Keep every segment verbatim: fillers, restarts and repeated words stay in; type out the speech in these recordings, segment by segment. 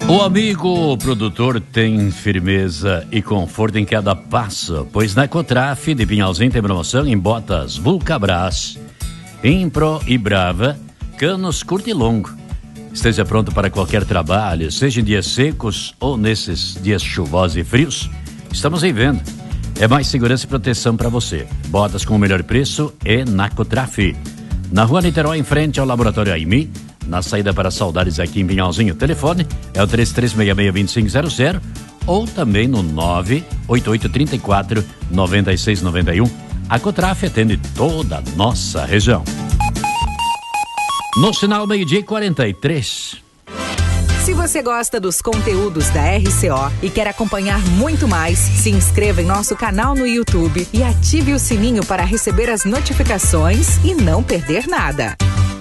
O amigo produtor tem firmeza e conforto em cada passo, pois na Ecotraf de Pinhalzinho tem promoção em botas Vulcabras, Impro e Brava, canos curto e longo. Esteja pronto para qualquer trabalho, seja em dias secos ou nesses dias chuvosos e frios. Estamos em venda. É mais segurança e proteção para você. Botas com o melhor preço é na Ecotraf. Na Rua Niterói, em frente ao Laboratório Aimi, na saída para Saudades aqui em Pinhalzinho. O telefone é o três três seis seis, dois cinco zero zero ou também no nove oito oito três quatro nove seis nove um. A Ecotraf atende toda a nossa região. No sinal meio-dia e quarenta e três. Se você gosta dos conteúdos da R C O e quer acompanhar muito mais, se inscreva em nosso canal no YouTube e ative o sininho para receber as notificações e não perder nada.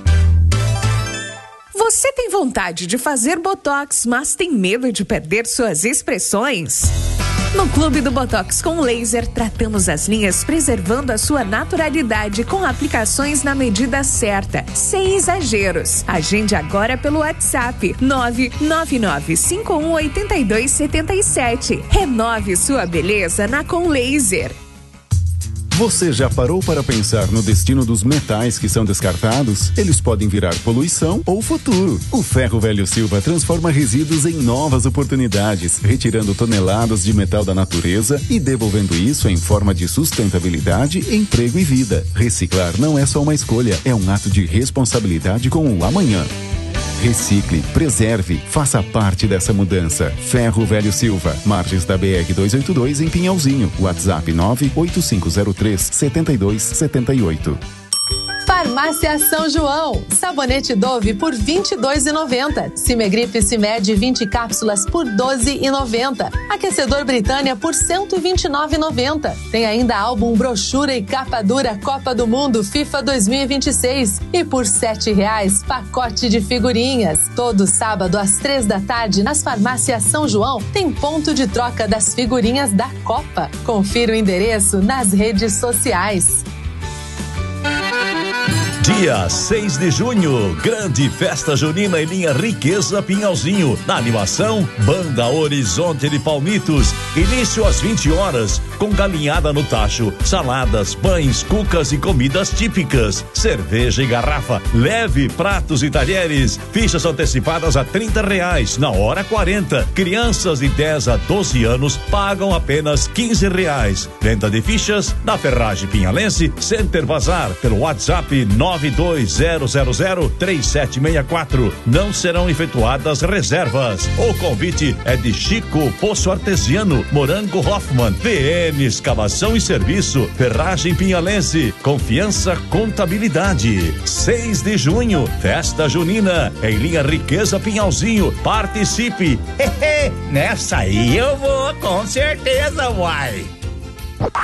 Você tem vontade de fazer Botox, mas tem medo de perder suas expressões? No Clube do Botox com Laser, tratamos as linhas preservando a sua naturalidade com aplicações na medida certa, sem exageros. Agende agora pelo WhatsApp nove nove nove cinco um oito dois sete sete. Renove sua beleza na Com Laser. Você já parou para pensar no destino dos metais que são descartados? Eles podem virar poluição ou futuro. O Ferro Velho Silva transforma resíduos em novas oportunidades, retirando toneladas de metal da natureza e devolvendo isso em forma de sustentabilidade, emprego e vida. Reciclar não é só uma escolha, é um ato de responsabilidade com o amanhã. Recicle, preserve, faça parte dessa mudança. Ferro Velho Silva, margens da B R duzentos e oitenta e dois em Pinhalzinho. WhatsApp nove oito cinco zero três sete dois sete oito. Farmácia São João, sabonete Dove por vinte e dois reais e noventa centavos. Cimegripe Cimed vinte cápsulas por doze reais e noventa centavos. Aquecedor Britânia por cento e vinte e nove reais e noventa centavos. Tem ainda álbum, brochura e capa dura Copa do Mundo FIFA dois mil e vinte e seis. E por sete reais, pacote de figurinhas. Todo sábado às três da tarde nas Farmácias São João tem ponto de troca das figurinhas da Copa. Confira o endereço nas redes sociais. Dia seis de junho, grande festa junina em linha Riqueza Pinhalzinho. Na animação, Banda Horizonte de Palmitos. Início às vinte horas, com galinhada no tacho, saladas, pães, cucas e comidas típicas. Cerveja e garrafa, leve pratos e talheres. Fichas antecipadas a trinta reais, na hora quarenta. Crianças de dez a doze anos pagam apenas quinze reais. Venda de fichas na Ferragem Pinhalense, Center Bazar, pelo WhatsApp nove dois zero zero zero três sete seis quatro. Não serão efetuadas reservas. O convite é de Chico Poço Artesiano, Morango Hoffman, P M Escavação e Serviço, Ferragem Pinhalense, Confiança Contabilidade. seis de junho, festa junina em linha Riqueza Pinhalzinho. Participe. Nessa aí eu vou, com certeza, uai.